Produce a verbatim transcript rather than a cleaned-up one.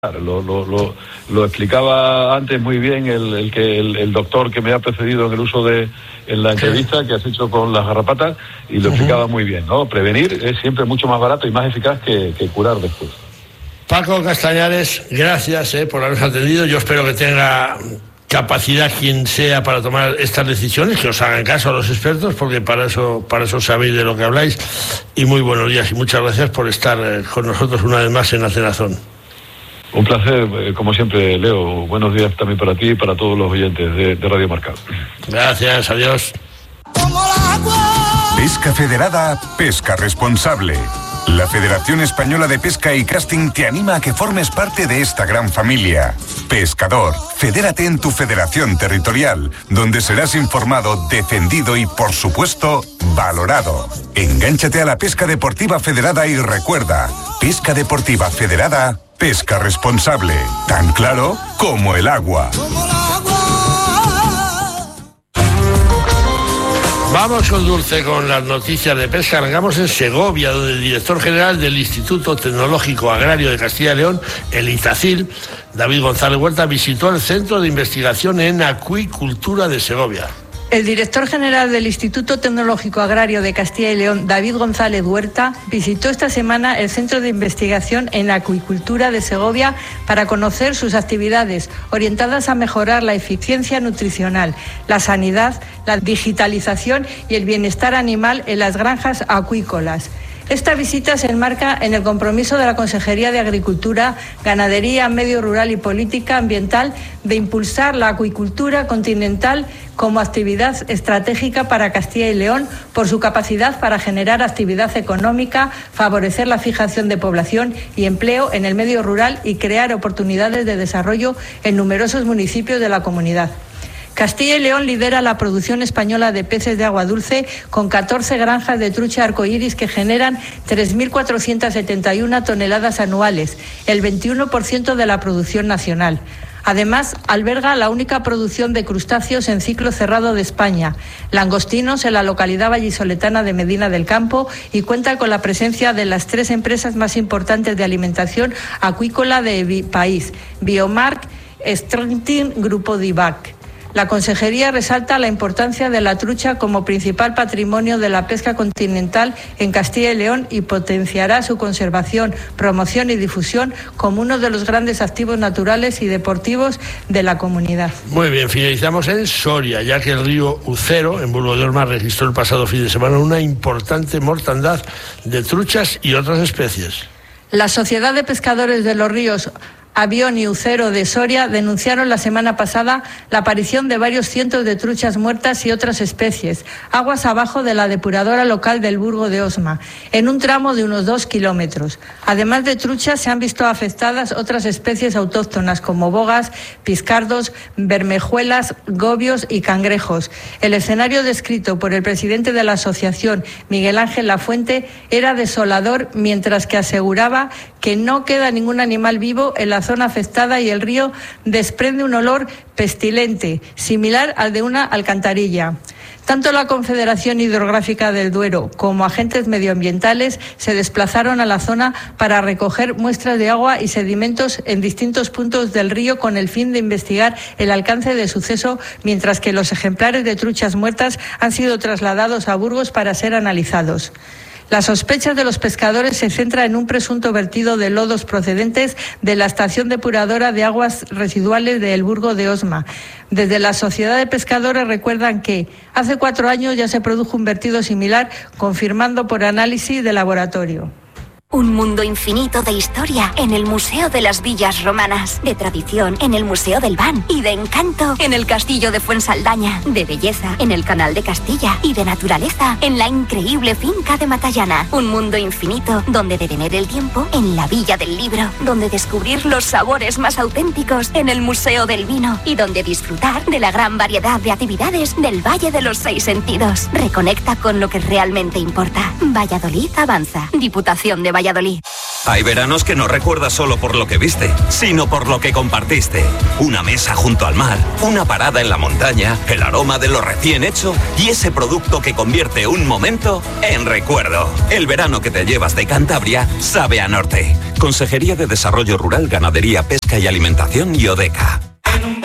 Lo, lo, lo, lo explicaba antes muy bien el, el que el, el doctor que me ha precedido en el uso de en la entrevista que has hecho con las garrapatas, y lo uh-huh. explicaba muy bien, ¿no? Prevenir es siempre mucho más barato y más eficaz que, que curar después. Paco Castañares, gracias eh, por habernos atendido. Yo espero que tenga capacidad quien sea para tomar estas decisiones, que os hagan caso a los expertos, porque para eso, para eso sabéis de lo que habláis. Y muy buenos días y muchas gracias por estar eh, con nosotros una vez más en Atenazón. Un placer, como siempre, Leo. Buenos días también para ti y para todos los oyentes de, de Radio Marca. Gracias, adiós. Pesca Federada, pesca responsable. La Federación Española de Pesca y Casting te anima a que formes parte de esta gran familia. Pescador, fedérate en tu federación territorial, donde serás informado, defendido y, por supuesto, valorado. Engánchate a la pesca deportiva federada y recuerda, pesca deportiva federada, pesca responsable, tan claro como el agua. Vamos con Dulce con las noticias de pesca. Arrancamos en Segovia, donde el director general del Instituto Tecnológico Agrario de Castilla y León, el ITACIL, David González Huerta, visitó el Centro de Investigación en Acuicultura de Segovia. El director general del Instituto Tecnológico Agrario de Castilla y León, David González Huerta, visitó esta semana el Centro de Investigación en Acuicultura de Segovia para conocer sus actividades orientadas a mejorar la eficiencia nutricional, la sanidad, la digitalización y el bienestar animal en las granjas acuícolas. Esta visita se enmarca en el compromiso de la Consejería de Agricultura, Ganadería, Medio Rural y Política Ambiental de impulsar la acuicultura continental como actividad estratégica para Castilla y León por su capacidad para generar actividad económica, favorecer la fijación de población y empleo en el medio rural y crear oportunidades de desarrollo en numerosos municipios de la comunidad. Castilla y León lidera la producción española de peces de agua dulce con catorce granjas de trucha arcoíris que generan tres mil cuatrocientas setenta y una toneladas anuales, el veintiuno por ciento de la producción nacional. Además, alberga la única producción de crustáceos en ciclo cerrado de España, langostinos en la localidad vallisoletana de Medina del Campo, y cuenta con la presencia de las tres empresas más importantes de alimentación acuícola del país, Biomark, Strentin, Grupo Divac. La Consejería resalta la importancia de la trucha como principal patrimonio de la pesca continental en Castilla y León y potenciará su conservación, promoción y difusión como uno de los grandes activos naturales y deportivos de la comunidad. Muy bien, finalizamos en Soria, ya que el río Ucero, en Burgo de Osma, registró el pasado fin de semana una importante mortandad de truchas y otras especies. La Sociedad de Pescadores de los Ríos Avión y Ucero de Soria denunciaron la semana pasada la aparición de varios cientos de truchas muertas y otras especies, aguas abajo de la depuradora local del Burgo de Osma, en un tramo de unos dos kilómetros. Además de truchas, se han visto afectadas otras especies autóctonas como bogas, piscardos, bermejuelas, gobios y cangrejos. El escenario descrito por el presidente de la asociación, Miguel Ángel Lafuente, era desolador, mientras que aseguraba que no queda ningún animal vivo en la zona afectada y el río desprende un olor pestilente, similar al de una alcantarilla. Tanto la Confederación Hidrográfica del Duero como agentes medioambientales se desplazaron a la zona para recoger muestras de agua y sedimentos en distintos puntos del río con el fin de investigar el alcance del suceso, mientras que los ejemplares de truchas muertas han sido trasladados a Burgos para ser analizados. Las sospechas de los pescadores se centran en un presunto vertido de lodos procedentes de la estación depuradora de aguas residuales de El Burgo de Osma. Desde la Sociedad de Pescadores recuerdan que hace cuatro años ya se produjo un vertido similar, confirmando por análisis de laboratorio. Un mundo infinito de historia en el Museo de las Villas Romanas, de tradición en el Museo del Ban y de encanto en el Castillo de Fuensaldaña, de belleza en el Canal de Castilla y de naturaleza en la increíble finca de Matallana. Un mundo infinito donde detener el tiempo en la Villa del Libro, donde descubrir los sabores más auténticos en el Museo del Vino y donde disfrutar de la gran variedad de actividades del Valle de los Seis Sentidos. Reconecta con lo que realmente importa. Valladolid avanza. Diputación de Valladolid. Hay veranos que no recuerdas solo por lo que viste, sino por lo que compartiste. Una mesa junto al mar, una parada en la montaña, el aroma de lo recién hecho y ese producto que convierte un momento en recuerdo. El verano que te llevas de Cantabria sabe a norte. Consejería de Desarrollo Rural, Ganadería, Pesca y Alimentación y Odeca.